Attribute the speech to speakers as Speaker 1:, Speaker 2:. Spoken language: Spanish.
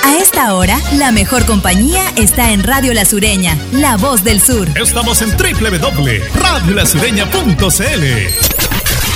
Speaker 1: A esta hora, la mejor compañía está en Radio La Sureña, la voz del sur.
Speaker 2: Estamos en www.radiolasureña.cl.